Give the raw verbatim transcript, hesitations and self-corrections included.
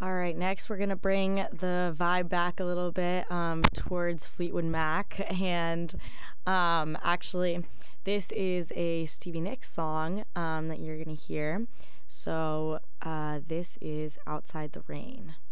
All right, next we're gonna bring the vibe back a little bit um, towards Fleetwood Mac, and um, actually, this is a Stevie Nicks song um, that you're gonna hear. So uh, this is "Outside the Rain."